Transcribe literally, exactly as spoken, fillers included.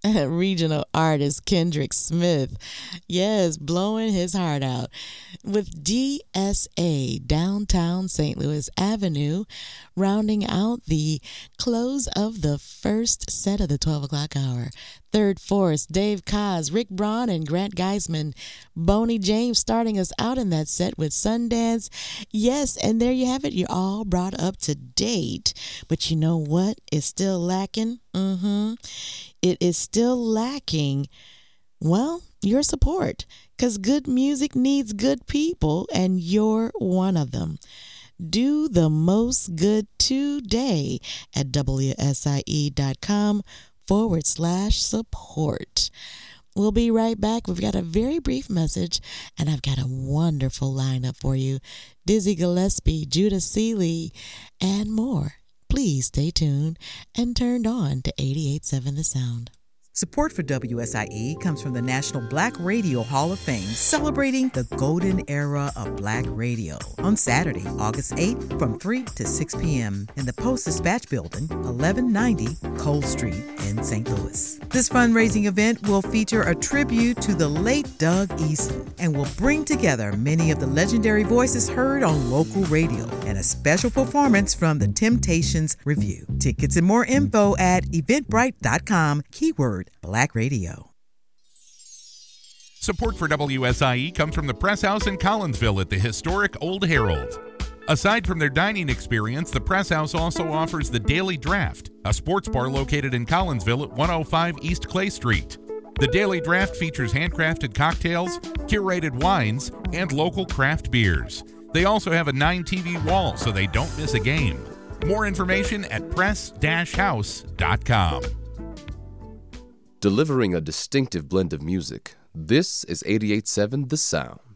Regional artist Kendrick Smith. Yes, blowing his heart out with D S A Downtown Saint Louis Avenue, rounding out the close of the first set of the twelve o'clock hour. Third Force, Dave Kaz, Rick Braun, and Grant Geisman. Boney James starting us out in that set with Sundance. Yes, and there you have it. You're all brought up to date. But you know what is still lacking? Mm-hmm. It is still lacking, well, your support. Because good music needs good people, and you're one of them. Do the most good today at W S I E dot com forward slash support. We'll be right back. We've got a very brief message, and I've got a wonderful lineup for you. Dizzy Gillespie, Judah Seeley, and more. Please stay tuned and turned on to eighty-eight point seven The Sound. Support for W S I E comes from the National Black Radio Hall of Fame, celebrating the golden era of black radio. On Saturday, August eighth, from three to six p.m. in the Post-Dispatch Building, eleven ninety Cole Street in Saint Louis. This fundraising event will feature a tribute to the late Doug Eason and will bring together many of the legendary voices heard on local radio and a special performance from the Temptations Review. Tickets and more info at eventbrite dot com, keyword Black Radio. Support for W S I E comes from the Press House in Collinsville at the historic Old Herald. Aside from their dining experience, the Press House also offers the Daily Draft, a sports bar located in Collinsville at one oh five East Clay Street. The Daily Draft features handcrafted cocktails, curated wines, and local craft beers. They also have a nine T V wall so they don't miss a game. More information at press dash house dot com. Delivering a distinctive blend of music, this is eighty-eight point seven The Sound.